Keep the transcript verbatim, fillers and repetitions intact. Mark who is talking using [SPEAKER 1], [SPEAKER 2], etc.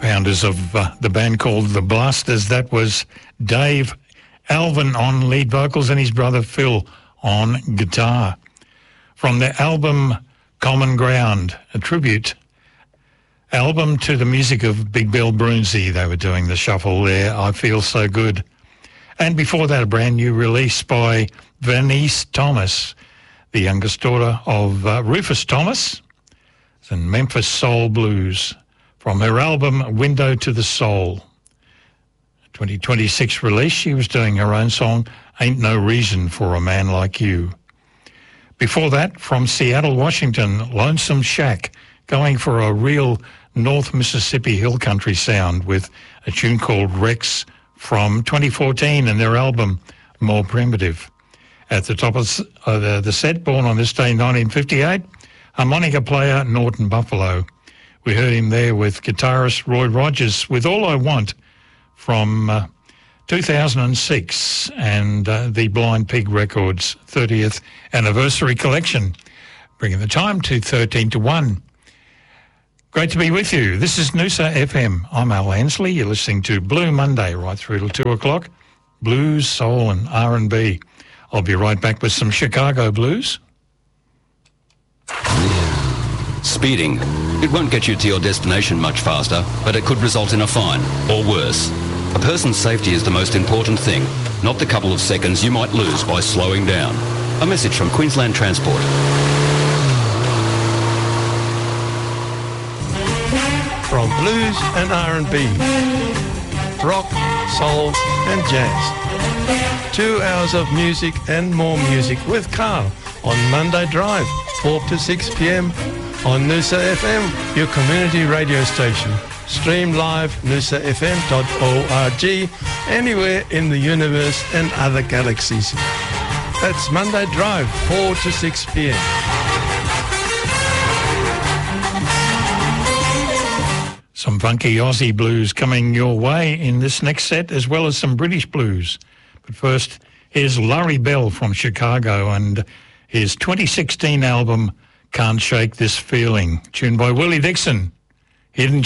[SPEAKER 1] founders of uh, the band called The Blasters. That was Dave Alvin on lead vocals and his brother Phil on guitar. From their album Common Ground, a tribute album to the music of Big Bill Broonzy. They were doing the shuffle there, I Feel So Good. And before that, a brand new release by Vernice Thomas, the youngest daughter of uh, Rufus Thomas, and Memphis Soul Blues, from her album Window to the Soul. twenty twenty-six release, she was doing her own song, Ain't No Reason for a Man Like You. Before that, from Seattle, Washington, Lonesome Shack, going for a real North Mississippi hill country sound with a tune called Rex from twenty fourteen and their album More Primitive. At the top of uh, the, the set, born on this day, nineteen fifty-eight, harmonica player Norton Buffalo. We heard him there with guitarist Roy Rogers with All I Want from uh, two thousand six and uh, the Blind Pig Records thirtieth anniversary collection, bringing the time to thirteen to one. Great to be with you. This is Noosa F M. I'm Al Ansley. You're listening to Blue Monday right through till two o'clock. Blues, soul and R and B. I'll be right back with some Chicago blues.
[SPEAKER 2] Speeding. It won't get you to your destination much faster, but it could result in a fine, or worse. A person's safety is the most important thing, not the couple of seconds you might lose by slowing down. A message from Queensland Transport.
[SPEAKER 3] From blues and R and B, rock, soul and jazz. Two hours of music and more music with Carl on Monday Drive, four to six p.m. on Noosa F M, your community radio station. Stream live noosa f m dot org, anywhere in the universe and other galaxies. That's Monday Drive, four to six p.m.
[SPEAKER 1] Some funky Aussie blues coming your way in this next set, as well as some British blues. But first, here's Larry Bell from Chicago and his twenty sixteen album, Can't Shake This Feeling, tuned by Willie Dixon. Hidden